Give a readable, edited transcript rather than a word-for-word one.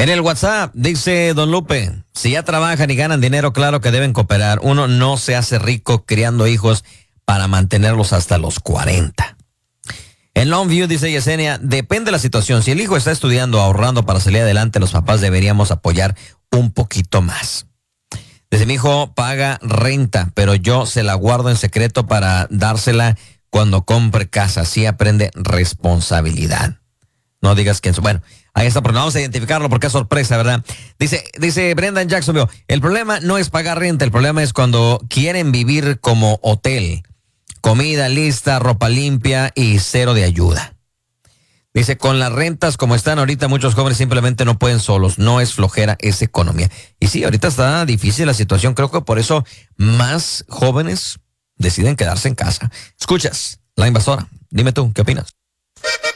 En el WhatsApp dice Don Lupe, si ya trabajan y ganan dinero, claro que deben cooperar. Uno no se hace rico criando hijos para mantenerlos hasta los 40. En Longview dice Yesenia, depende de la situación. Si el hijo está estudiando, ahorrando para salir adelante, los papás deberíamos apoyar un poquito más. Dice, mi hijo paga renta, pero yo se la guardo en secreto para dársela cuando compre casa. Así aprende responsabilidad. No digas que... Bueno, ahí está, pero no vamos a identificarlo porque es sorpresa, ¿verdad? Dice Brenda en Jacksonville, el problema no es pagar renta, el problema es cuando quieren vivir como hotel. Comida lista, ropa limpia y cero de ayuda. Dice, con las rentas como están ahorita, muchos jóvenes simplemente no pueden solos. No es flojera, es economía. Y sí, ahorita está difícil la situación. Creo que por eso más jóvenes deciden quedarse en casa. Escuchas, La Invasora. Dime tú, ¿qué opinas?